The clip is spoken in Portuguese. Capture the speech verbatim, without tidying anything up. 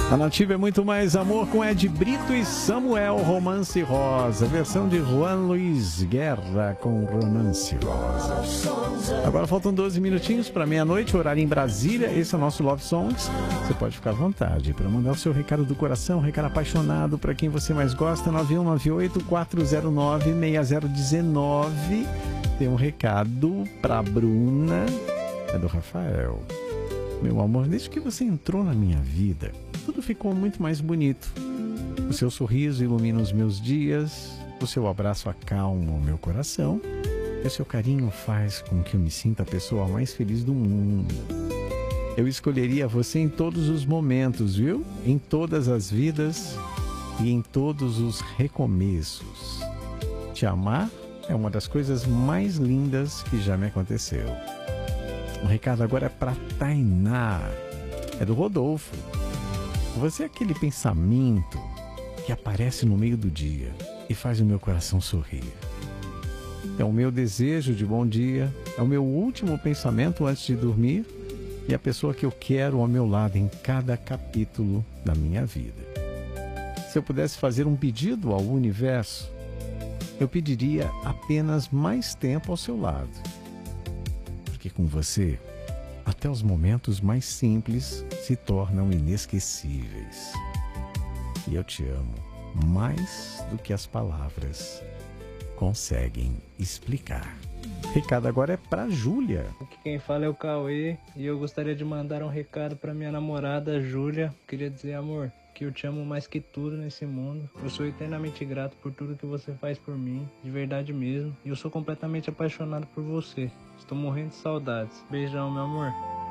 A Nativa é muito mais amor com Ed Brito e Samuel, Romance Rosa. Versão de Juan Luiz Guerra com Romance Rosa. Agora faltam doze minutinhos para meia-noite, horário em Brasília. Esse é o nosso Love Songs. Você pode ficar à vontade para mandar o seu recado do coração, recado apaixonado para quem você mais gosta. nove um nove oito, quatro zero nove, seis zero um nove. Tem um recado para Bruna. É do Rafael. Meu amor, desde que você entrou na minha vida, tudo ficou muito mais bonito. O seu sorriso ilumina os meus dias, o seu abraço acalma o meu coração, e o seu carinho faz com que eu me sinta a pessoa mais feliz do mundo. Eu escolheria você em todos os momentos, viu? Em todas as vidas e em todos os recomeços. Te amar é uma das coisas mais lindas que já me aconteceu. O recado agora é para Tainá. É do Rodolfo. Você é aquele pensamento que aparece no meio do dia e faz o meu coração sorrir. É o meu desejo de bom dia, é o meu último pensamento antes de dormir e a pessoa que eu quero ao meu lado em cada capítulo da minha vida. Se eu pudesse fazer um pedido ao universo, eu pediria apenas mais tempo ao seu lado. Porque com você, até os momentos mais simples se tornam inesquecíveis. E eu te amo mais do que as palavras conseguem explicar. O recado agora é pra Júlia. Aqui quem fala é o Cauê e eu gostaria de mandar um recado pra minha namorada Júlia. Queria dizer, amor, que eu te amo mais que tudo nesse mundo. Eu sou eternamente grato por tudo que você faz por mim, de verdade mesmo. E eu sou completamente apaixonado por você. Estou morrendo de saudades. Beijão, meu amor.